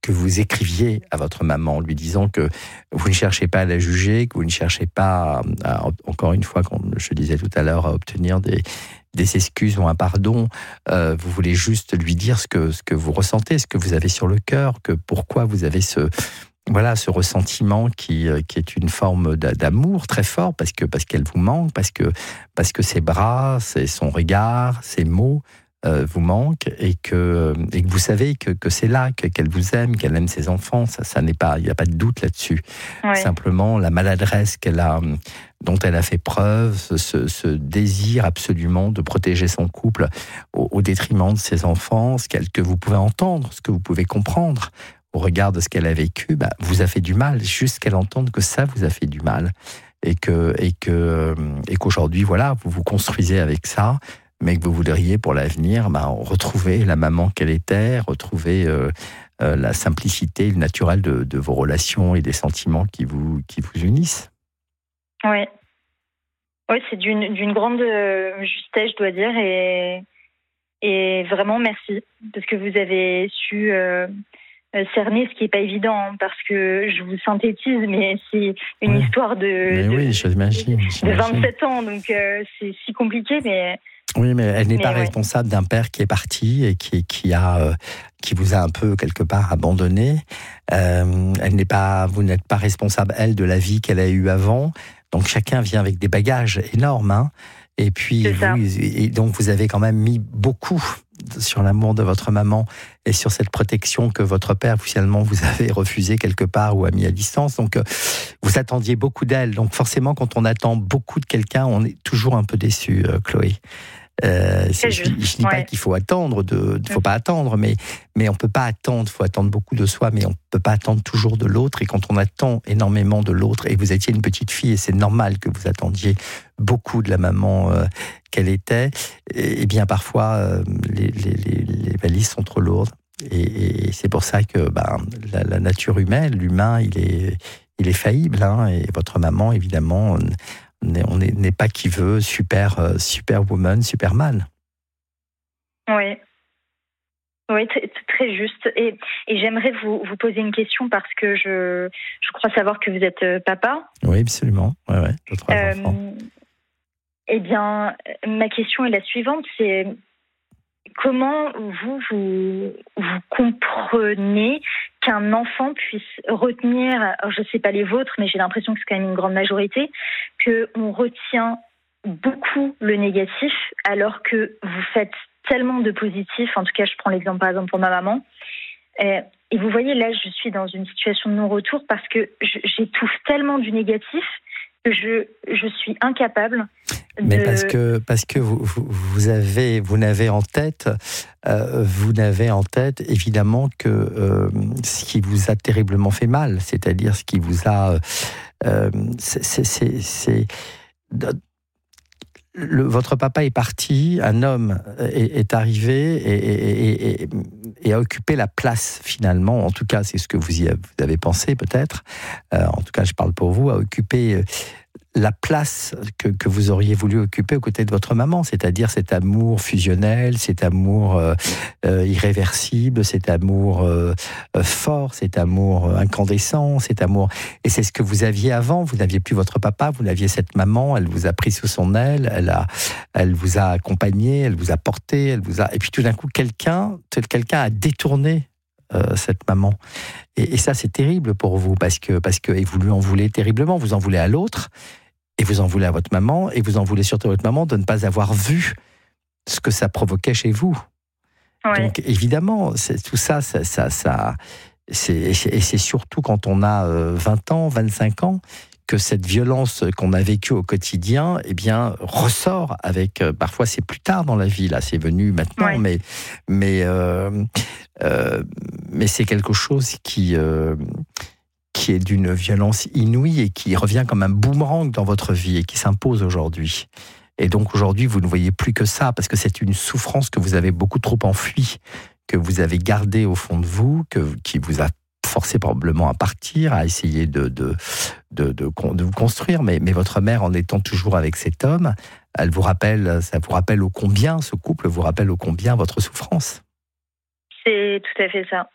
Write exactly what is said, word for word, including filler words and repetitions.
que vous écriviez à votre maman, lui disant que vous ne cherchez pas à la juger, que vous ne cherchez pas, à, à, encore une fois, comme je disais tout à l'heure, à obtenir des, des excuses ou un pardon. Euh, vous voulez juste lui dire ce que, ce que vous ressentez, ce que vous avez sur le cœur, que pourquoi vous avez ce... Voilà, ce ressentiment qui, qui est une forme d'amour très fort parce que parce qu'elle vous manque, parce que parce que ses bras, ses, son regard, ses mots euh, vous manquent et que et que vous savez que que c'est là que, qu'elle vous aime, qu'elle aime ses enfants. Ça, ça n'est pas, il n'y a pas de doute là-dessus. Ouais. Simplement la maladresse qu'elle a, dont elle a fait preuve, ce, ce désir absolument de protéger son couple au, au détriment de ses enfants, ce que vous pouvez entendre, ce que vous pouvez comprendre. Au regard de ce qu'elle a vécu, bah, vous a fait du mal, juste qu'elle entende que ça vous a fait du mal. Et, que, et, que, et qu'aujourd'hui, voilà, vous vous construisez avec ça, mais que vous voudriez pour l'avenir bah, retrouver la maman qu'elle était, retrouver euh, euh, la simplicité, le naturel de, de vos relations et des sentiments qui vous, qui vous unissent. Oui, oui, c'est d'une, d'une grande justesse, je dois dire, et, et vraiment merci, parce que vous avez su... Euh, cerner, ce qui n'est pas évident, hein, parce que je vous synthétise, mais c'est une oui. histoire de, de, oui, j'imagine, de vingt-sept ans, donc euh, c'est si compliqué, mais... Oui, mais elle n'est mais pas ouais. responsable d'un père qui est parti et qui, qui, a, euh, qui vous a un peu, quelque part, abandonné. Euh, elle n'est pas, vous n'êtes pas responsable, elle, de la vie qu'elle a eue avant. Donc chacun vient avec des bagages énormes, hein. Et puis, vous, et donc vous avez quand même mis beaucoup sur l'amour de votre maman et sur cette protection que votre père, finalement, vous avez refusé quelque part ou a mis à distance. Donc, vous attendiez beaucoup d'elle. Donc, forcément, quand on attend beaucoup de quelqu'un, on est toujours un peu déçu, Chloé. Euh, c'est, je ne dis ouais. pas qu'il faut attendre, il ne faut pas attendre, mais, mais on ne peut pas attendre, il faut attendre beaucoup de soi, mais on ne peut pas attendre toujours de l'autre. Et quand on attend énormément de l'autre, et vous étiez une petite fille, et c'est normal que vous attendiez beaucoup de la maman euh, qu'elle était, et, et bien parfois, euh, les, les, les, les valises sont trop lourdes. Et, et c'est pour ça que ben, la, la nature humaine, l'humain, il est, il est faillible, hein, et votre maman, évidemment... On n'est pas qui veut, super, euh, superwoman, superman. Oui, oui, t- très juste. Et, et j'aimerais vous, vous poser une question parce que je, je crois savoir que vous êtes papa. Oui, absolument. Ouais, ouais, j'ai trois euh, enfants. Eh bien, ma question est la suivante, c'est comment vous, vous, vous comprenez qu'un enfant puisse retenir, alors je ne sais pas les vôtres, mais j'ai l'impression que c'est quand même une grande majorité, qu'on retient beaucoup le négatif, alors que vous faites tellement de positif. En tout cas, je prends l'exemple par exemple pour ma maman. Euh, et vous voyez, là, je suis dans une situation de non-retour parce que j'étouffe tellement du négatif que je, je suis incapable de... Mais parce que, parce que vous, vous, vous, avez, vous n'avez en tête, euh, vous n'avez en tête évidemment que euh, ce qui vous a terriblement fait mal, c'est-à-dire ce qui vous a... Euh, c'est, c'est, c'est, c'est le, votre papa est parti, un homme est, est arrivé et, et, et, et a occupé la place finalement, en tout cas c'est ce que vous y avez, vous avez pensé peut-être, euh, en tout cas je parle pour vous, a occupé la place que, que vous auriez voulu occuper aux côtés de votre maman, c'est-à-dire cet amour fusionnel, cet amour euh, euh, irréversible, cet amour euh, euh, fort, cet amour incandescent, cet amour... Et c'est ce que vous aviez avant, vous n'aviez plus votre papa, vous n'aviez cette maman, elle vous a pris sous son aile, elle, a, elle vous a accompagné, elle vous a porté, elle vous a... Et puis tout d'un coup, quelqu'un, quelqu'un a détourné Euh, cette maman. Et, et ça, c'est terrible pour vous, parce que, parce que et vous lui en voulez terriblement. Vous en voulez à l'autre, et vous en voulez à votre maman, et vous en voulez surtout à votre maman de ne pas avoir vu ce que ça provoquait chez vous. Ouais. Donc, évidemment, c'est, tout ça, ça, ça, ça c'est, et c'est surtout quand on a vingt ans, vingt-cinq ans, que cette violence qu'on a vécue au quotidien, eh bien, ressort avec... Euh, parfois, c'est plus tard dans la vie, là, c'est venu maintenant, ouais. mais, mais, euh, euh, mais c'est quelque chose qui, euh, qui est d'une violence inouïe et qui revient comme un boomerang dans votre vie et qui s'impose aujourd'hui. Et donc, aujourd'hui, vous ne voyez plus que ça, parce que c'est une souffrance que vous avez beaucoup trop enfouie, que vous avez gardée au fond de vous, que, qui vous a forcé probablement à partir, à essayer de, de, de, de, de vous construire, mais, mais votre mère, en étant toujours avec cet homme, elle vous rappelle, ça vous rappelle ô combien, ce couple vous rappelle ô combien votre souffrance. C'est tout à fait ça.